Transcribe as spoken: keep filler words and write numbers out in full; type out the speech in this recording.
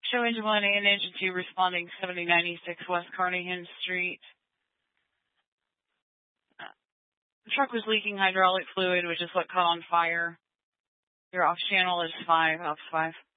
Show engine one and engine two responding seventy ninety-six West Carnahan Street. Uh, the truck was leaking hydraulic fluid, which is what caught on fire. Your off channel is five, off five.